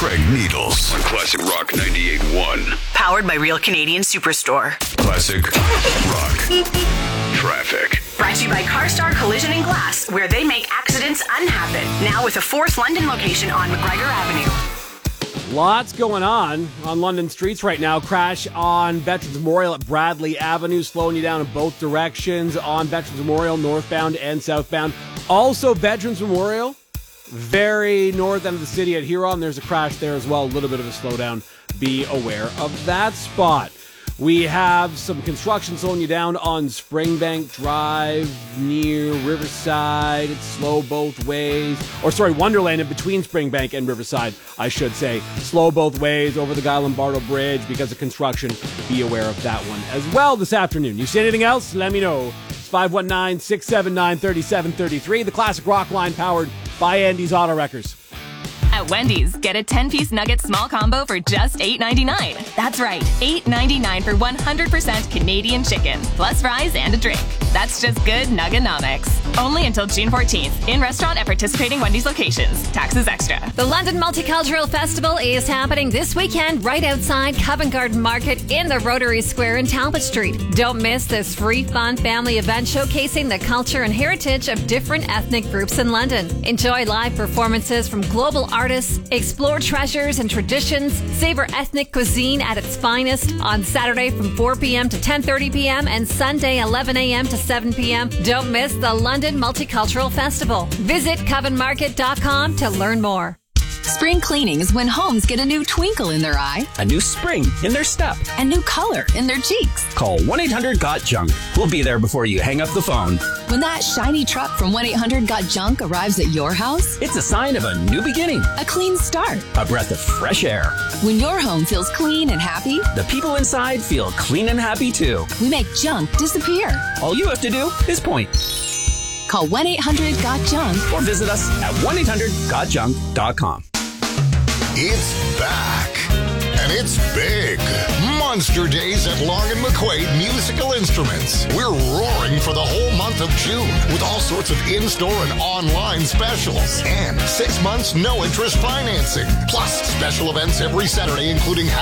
Craig Needles on Classic Rock 98.1. Powered by Real Canadian Superstore. Classic Rock Traffic. Brought to you by CarStar Collision and Glass, where they make accidents unhappen. Now with a fourth London location on McGregor Avenue. Lots going on London streets right now. Crash on Veterans Memorial at Bradley Avenue, slowing you down in both directions on Veterans Memorial, northbound and southbound. Also, Veterans Memorial, very north end of the city at Huron. There's a crash there as well. A little bit of a slowdown. Be aware of that spot. We have some construction slowing you down on Springbank Drive near Riverside. It's slow both ways. Wonderland in between Springbank and Riverside, I should say. Slow both ways over the Guy Lombardo Bridge because of construction. Be aware of that one as well this afternoon. You see anything else? Let me know. It's 519-679-3733. The Classic Rock line powered by Andy's Auto Wreckers. At Wendy's, get a 10-piece nugget small combo for just $8.99. That's right, $8.99 for 100% Canadian chicken, plus fries and a drink. That's just good nuggenomics. Only until June 14th. In restaurant at participating Wendy's locations. Taxes extra. The London Multicultural Festival is happening this weekend right outside Covent Garden Market in the Rotary Square in Talbot Street. Don't miss this free, fun family event showcasing the culture and heritage of different ethnic groups in London. Enjoy live performances from global artists, explore treasures and traditions, savor ethnic cuisine at its finest on Saturday from 4 p.m. to 10:30 p.m. and Sunday 11 a.m. to 7 p.m. Don't miss the London Multicultural Festival. Visit covenmarket.com to learn more. Spring cleaning is when homes get a new twinkle in their eye, a new spring in their step, a new color in their cheeks. Call 1-800-GOT-JUNK. We'll be there before you hang up the phone. When that shiny truck from 1-800-GOT-JUNK arrives at your house, it's a sign of a new beginning, a clean start, a breath of fresh air. When your home feels clean and happy, the people inside feel clean and happy too. We make junk disappear. All you have to do is point. Call 1-800-GOT-JUNK or visit us at 1-800-GOT-JUNK.com. It's back, and it's big. Monster Days at Long & McQuaid Musical Instruments. We're roaring for the whole month of June with all sorts of in-store and online specials. And 6 months no-interest financing. Plus, special events every Saturday, including